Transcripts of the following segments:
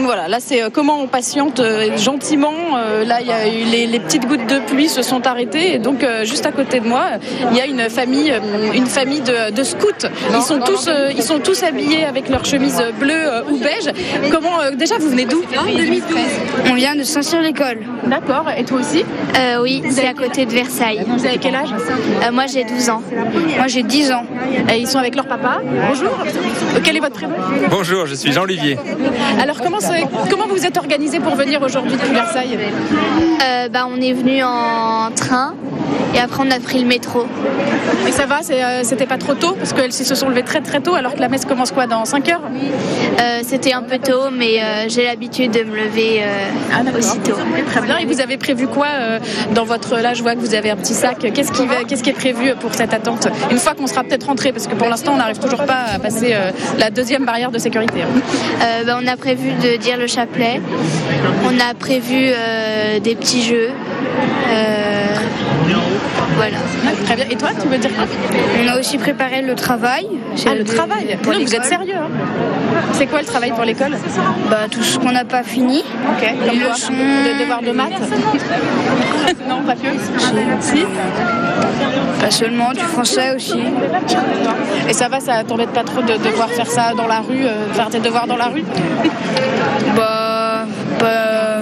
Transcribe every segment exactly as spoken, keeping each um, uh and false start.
voilà, là c'est euh, comment on patiente euh, gentiment. Euh, là, il y a eu les, les petites gouttes de pluie se sont arrêtées et donc euh, juste à côté de moi, il y a une famille, euh, une famille de, de scouts. Ils sont tous, euh, ils sont tous habillés avec leurs chemises bleues euh, ou beige. Comment euh, déjà vous venez d'où? deux mille douze. On vient de Saint-Cyr-l'École. D'accord. Et toi aussi? Euh, oui, c'est à côté de Versailles. Vous avez quel âge? Euh, moi, j'ai douze ans. Moi, j'ai dix ans. Et ils sont avec leur papa. Bonjour. Quel est votre prénom? Bonjour, je suis Jean-Olivier. Alors comment, c'est- comment vous êtes organisé pour venir aujourd'hui depuis Versailles? Euh, bah, on est venu en train et après on a pris le métro. Et ça va, c'est, euh, c'était pas trop tôt parce qu'elles se sont levées très très tôt alors que la messe commence quoi dans cinq heures? Euh, c'était un peu tôt, mais euh, j'ai l'habitude de me lever euh, aussitôt. Très bien. Et vous avez prévu quoi euh, dans votre... Là, je vois que vous avez un petit sac. Qu'est-ce qui, va- qu'est-ce qui est prévu pour cette attente? Une fois qu'on sera peut-être rentré, parce que pour l'instant, on n'arrive toujours pas à passer euh, la deuxième barrière de sécurité. Euh, bah, on a prévu de dire le chapelet. On a prévu euh, des petits jeux. Euh, voilà. Très bien. Et toi, tu veux dire quoi? On a aussi préparé le travail. Ah, le travail. pour Non, vous êtes l'école. sérieux, hein? C'est quoi le travail pour l'école? Bah, tout ce qu'on n'a pas fini. Ok. Comme Les quoi? leçons. Le devoir de maths? Non, pas que. Si. Pas seulement, du français aussi. Et ça va, ça t'embête pas trop de devoir faire ça dans la rue, euh, faire tes devoirs dans la rue? Bah, pas,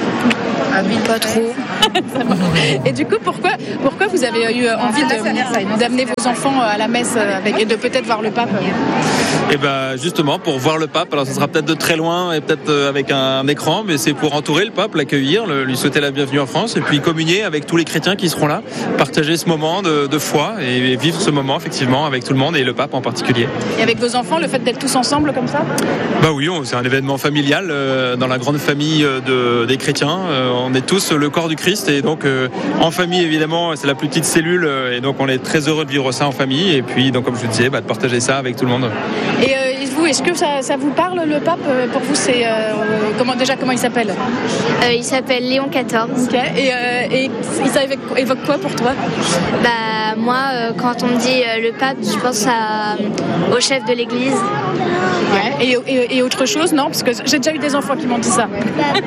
pas trop. Et du coup, pourquoi, pourquoi vous avez eu envie de- d'amener vos enfants à la messe avec, et de peut-être voir le pape? Et ben justement pour voir le pape. Alors ce sera peut-être de très loin et peut-être euh, avec un écran, mais c'est pour entourer le pape, l'accueillir, le- lui souhaiter la bienvenue en France et puis communier avec tous les chrétiens qui seront là, partager ce moment de, de foi et vivre ce moment effectivement avec tout le monde et le pape en particulier. Et avec vos enfants, le fait d'être tous ensemble comme ça? Bah oui, on- c'est un événement familial euh, dans la grande famille euh, de, des chrétiens. Euh, on est tous le corps du Christ et donc euh, en famille évidemment, c'est la plus petite cellule euh, et donc on est très heureux de vivre ça en famille et puis donc comme je vous disais, bah, de partager ça avec tout le monde. Et euh, vous, est-ce que ça, ça vous parle le pape? Pour vous, c'est euh, comment déjà comment il s'appelle? Euh, il s'appelle Léon quatorze. Ok. Et, euh, et il ça évoque, évoque quoi pour toi? Bah, moi, euh, quand on me dit euh, le pape, je pense à, au chef de l'église. Ouais. Et, et, et autre chose, non? Parce que j'ai déjà eu des enfants qui m'ont dit ça.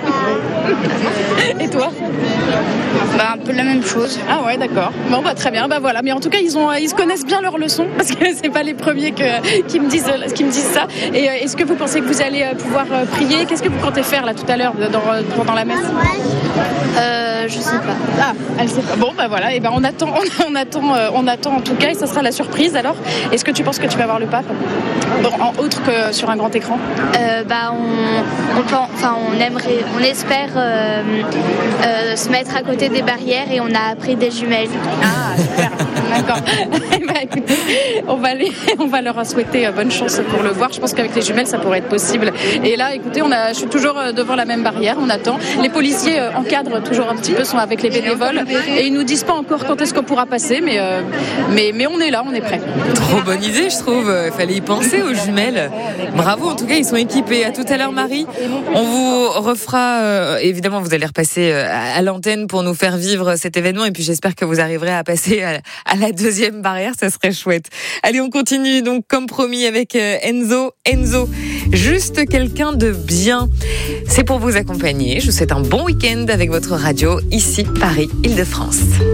Et toi? Bah, un peu la même chose. Ah ouais, d'accord. Bon, bah très bien. Bah voilà. Mais en tout cas, ils ont, ils se connaissent bien leurs leçons parce que c'est pas les premiers que, qui me disent, qui me disent ça. Et euh, est-ce que vous pensez que vous allez euh, pouvoir euh, prier? Qu'est-ce que vous comptez faire là tout à l'heure dans, pendant la messe? Euh, je sais pas. Ah, elle sait pas. Bon, bah voilà. Et ben on attend, on, on attend, euh, on attend en tout cas. Et ça sera la surprise. Alors, est-ce que tu penses que tu vas voir le pape? Bon, en autre que sur un grand écran? Euh, bah, on, on, pen- enfin, on aimerait, on espère euh, euh, se mettre à côté des barrières et on a appris des jumelles. Ah, super. D'accord. Eh ben, écoutez, on va aller, on va leur souhaiter euh, bonne chance pour le voir. Je pense qu'avec les jumelles, ça pourrait être possible. Et là, écoutez, on a, je suis toujours euh, devant la même barrière. On attend. Les policiers euh, encadrent toujours un petit peu, sont avec les bénévoles, et ils nous disent pas encore quand est-ce qu'on pourra passer, mais euh, mais mais on est là, on est prêt. Trop bonne idée, je trouve. Il fallait y penser aux jumelles. Bravo, en tout cas, ils sont équipés. À tout à l'heure, Marie. On vous refera, euh, évidemment, vous allez repasser euh, à l'antenne pour nous faire vivre cet événement. Et puis, j'espère que vous arriverez à passer à, à la deuxième barrière. Ça serait chouette. Allez, on continue donc, comme promis, avec euh, Enzo. Enzo, juste quelqu'un de bien. C'est pour vous accompagner. Je vous souhaite un bon week-end avec votre radio, ici, Paris, Île-de-France.